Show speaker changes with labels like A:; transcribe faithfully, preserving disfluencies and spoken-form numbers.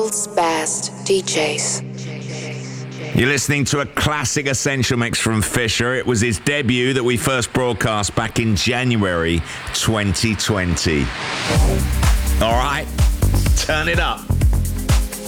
A: world's best D Js.
B: You're listening to a classic Essential Mix from Fisher. It was his debut that we first broadcast back in January twenty twenty. All right, turn it up.